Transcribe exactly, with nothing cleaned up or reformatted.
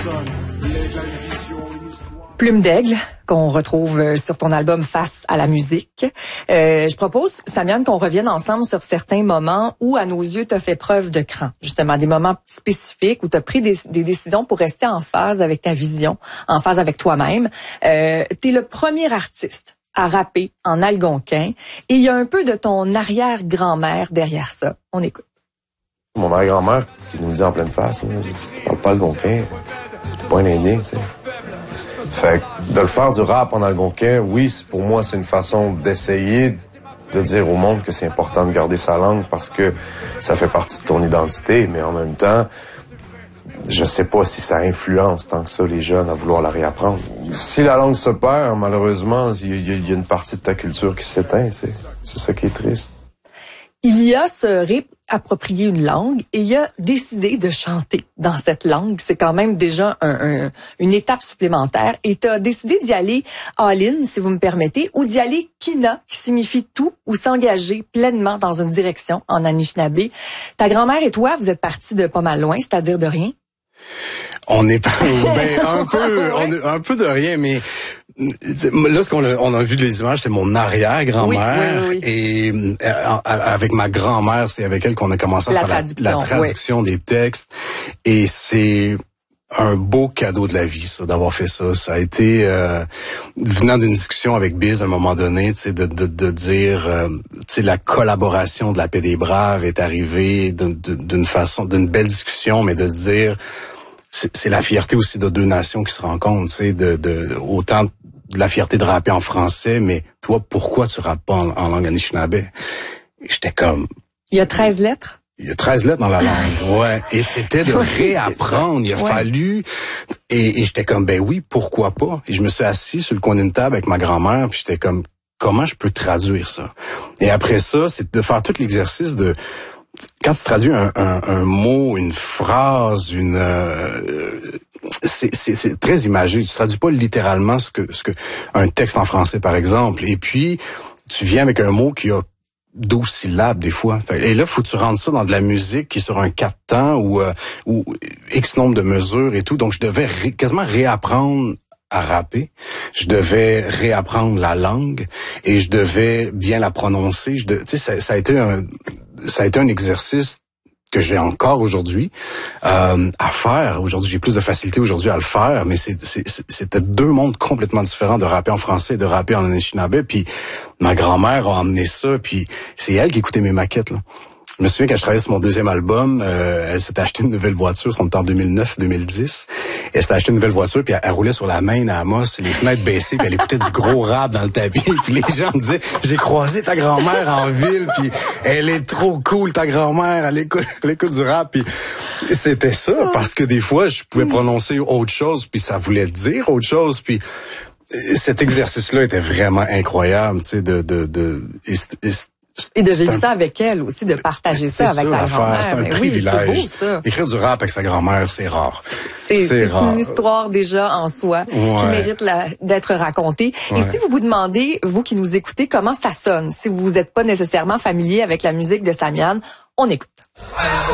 Plume d'aigle, qu'on retrouve sur ton album Face à la musique. Euh, je propose, Samiane, qu'on revienne ensemble sur certains moments où, à nos yeux, tu as fait preuve de cran. Justement, des moments spécifiques où tu as pris des, des décisions pour rester en phase avec ta vision, en phase avec toi-même. Euh, tu es le premier artiste à rapper en algonquin et il y a un peu de ton arrière-grand-mère derrière ça. On écoute. Mon arrière-grand-mère qui nous dit en pleine face, hein, si tu parles pas algonquin, t'es pas un Indien, tu sais. Fait que de le faire du rap en algonquin, oui, pour moi, c'est une façon d'essayer de dire au monde que c'est important de garder sa langue parce que ça fait partie de ton identité, mais en même temps, je sais pas si ça influence tant que ça les jeunes à vouloir la réapprendre. Si la langue se perd, malheureusement, il y, y, y a une partie de ta culture qui s'éteint, tu sais. C'est ça qui est triste. Il y a se réapproprier une langue et il y a décidé de chanter dans cette langue. C'est quand même déjà un, un, une étape supplémentaire. Et tu as décidé d'y aller all-in, si vous me permettez, ou d'y aller kina, qui signifie tout, ou s'engager pleinement dans une direction en Anishinaabe. Ta grand-mère et toi, vous êtes partis de pas mal loin, c'est-à-dire de rien? On est pas ben, un peu on est un peu de rien, mais là ce qu'on a, on a vu les images, c'est mon arrière-grand-mère. Oui, oui, oui. Et euh, avec ma grand-mère, c'est avec elle qu'on a commencé à la faire traduction, la, la traduction oui. des textes. Et c'est un beau cadeau de la vie, ça, d'avoir fait ça. Ça a été euh, venant d'une discussion avec Biz à un moment donné, tu sais, de, de, de dire, euh, tu sais, la collaboration de la Paix des Braves est arrivée d'une, d'une façon, d'une belle discussion, mais de se dire, c'est, c'est la fierté aussi de deux nations qui se rencontrent, tu sais, de, de autant de la fierté de rapper en français, mais toi, pourquoi tu rappes pas en, en langue Anishinaabe? J'étais comme... Il y a treize lettres? Il y a treize lettres dans la langue, ouais. Et c'était de réapprendre. Il a ouais. fallu... Et, et j'étais comme, ben oui, pourquoi pas? Et je me suis assis sur le coin d'une table avec ma grand-mère, puis j'étais comme, comment je peux traduire ça? Et après ça, c'est de faire tout l'exercice de... Quand tu traduis un, un, un mot, une phrase, une... Euh, c'est, c'est, c'est très imagé. Tu traduis pas littéralement ce que, ce que un texte en français, par exemple. Et puis, tu viens avec un mot qui a douze syllabes des fois. Et là, faut que tu rentres ça dans de la musique qui est sur un quatre temps ou, euh, ou X nombre de mesures et tout. Donc, je devais ré, quasiment réapprendre à rapper. Je devais réapprendre la langue et je devais bien la prononcer. Je de, tu sais, ça, ça a été un, ça a été un exercice que j'ai encore aujourd'hui euh, à faire. Aujourd'hui, j'ai plus de facilité aujourd'hui à le faire, mais c'est, c'est, c'était deux mondes complètement différents de rapper en français et de rapper en Anishinaabe. Puis ma grand-mère a emmené ça, puis c'est elle qui écoutait mes maquettes, là. Je me souviens quand je travaillais sur mon deuxième album, euh, elle s'était acheté une nouvelle voiture, c'était en deux mille neuf deux mille dix. Elle s'était acheté une nouvelle voiture, puis elle, elle roulait sur la main à Amos, les fenêtres baissées, puis elle écoutait du gros rap dans le tapis. Puis les gens me disaient, j'ai croisé ta grand-mère en ville, puis elle est trop cool, ta grand-mère, elle écoute, elle écoute du rap. Puis c'était ça, parce que des fois, je pouvais prononcer autre chose, puis ça voulait dire autre chose, puis cet exercice-là était vraiment incroyable, tu sais, de... de, de et, et, Et de vivre ça avec elle aussi, de partager ça avec ta grand-mère. C'est un mais privilège. Oui, c'est beau, ça. Écrire du rap avec sa grand-mère, c'est rare. C'est, c'est, c'est rare. Une histoire déjà en soi ouais. qui mérite la, d'être racontée. Ouais. Et si vous vous demandez, vous qui nous écoutez, comment ça sonne, si vous n'êtes pas nécessairement familier avec la musique de Samiane, on écoute.